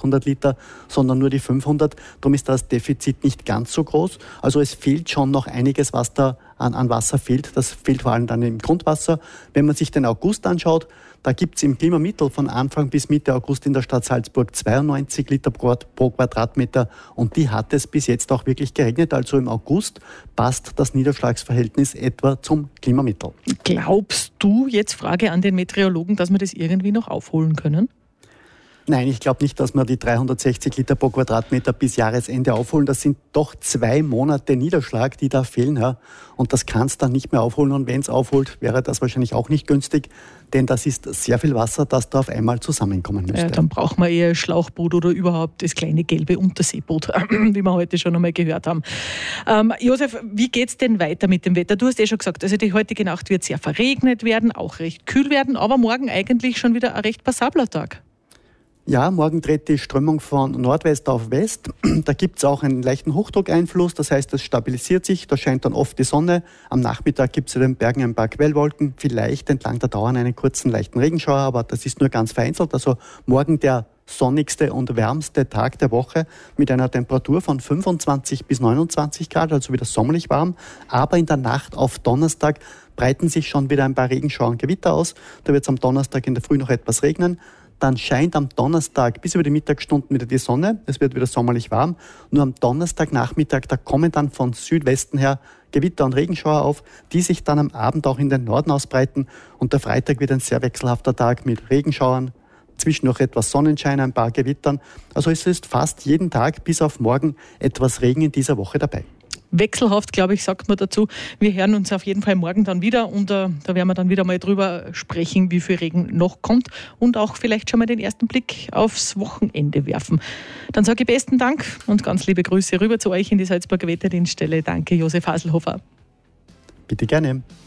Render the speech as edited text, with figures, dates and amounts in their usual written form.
800 Liter, sondern nur die 500. Darum ist das Defizit nicht ganz so groß. Also es fehlt schon noch einiges, was da an Wasser fehlt. Das fehlt vor allem dann im Grundwasser. Wenn man sich den August anschaut, da gibt es im Klimamittel von Anfang bis Mitte August in der Stadt Salzburg 92 Liter pro Quadratmeter und die hat es bis jetzt auch wirklich geregnet. Also im August passt das Niederschlagsverhältnis etwa zum Klimamittel. Glaubst du, jetzt Frage an den Meteorologen, dass wir das irgendwie noch aufholen können? Nein, ich glaube nicht, dass wir die 360 Liter pro Quadratmeter bis Jahresende aufholen. Das sind doch 2 Monate Niederschlag, die da fehlen. Ja. Und das kann es dann nicht mehr aufholen. Und wenn es aufholt, wäre das wahrscheinlich auch nicht günstig. Denn das ist sehr viel Wasser, das da auf einmal zusammenkommen müsste. Dann brauchen wir eher ein Schlauchboot oder überhaupt das kleine gelbe Unterseeboot, wie wir heute schon einmal gehört haben. Josef, wie geht es denn weiter mit dem Wetter? Du hast schon gesagt, also die heutige Nacht wird sehr verregnet werden, auch recht kühl werden, aber morgen eigentlich schon wieder ein recht passabler Tag. Ja, morgen dreht die Strömung von Nordwest auf West. Da gibt es auch einen leichten Hochdruckeinfluss, das heißt, es stabilisiert sich, da scheint dann oft die Sonne. Am Nachmittag gibt es in den Bergen ein paar Quellwolken, vielleicht entlang der Dauern einen kurzen leichten Regenschauer, aber das ist nur ganz vereinzelt. Also morgen der sonnigste und wärmste Tag der Woche mit einer Temperatur von 25 bis 29 Grad, also wieder sommerlich warm. Aber in der Nacht auf Donnerstag breiten sich schon wieder ein paar Regenschauer und Gewitter aus. Da wird es am Donnerstag in der Früh noch etwas regnen. Dann scheint am Donnerstag bis über die Mittagsstunden wieder die Sonne. Es wird wieder sommerlich warm. Nur am Donnerstagnachmittag, da kommen dann von Südwesten her Gewitter und Regenschauer auf, die sich dann am Abend auch in den Norden ausbreiten. Und der Freitag wird ein sehr wechselhafter Tag mit Regenschauern, zwischendurch etwas Sonnenschein, ein paar Gewittern. Also es ist fast jeden Tag bis auf morgen etwas Regen in dieser Woche dabei. Wechselhaft, glaube ich, sagt man dazu. Wir hören uns auf jeden Fall morgen dann wieder und da werden wir dann wieder mal drüber sprechen, wie viel Regen noch kommt und auch vielleicht schon mal den ersten Blick aufs Wochenende werfen. Dann sage ich besten Dank und ganz liebe Grüße rüber zu euch in die Salzburger Wetterdienststelle. Danke, Josef Haselhofer. Bitte gerne.